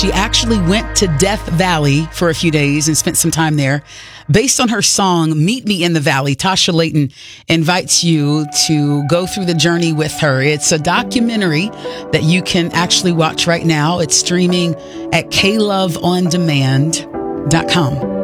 She actually went to Death Valley for a few days and spent some time there. Based on her song, Meet Me in the Valley, Tasha Layton invites you to go through the journey with her. It's a documentary that you can actually watch right now. It's streaming at kloveondemand.com.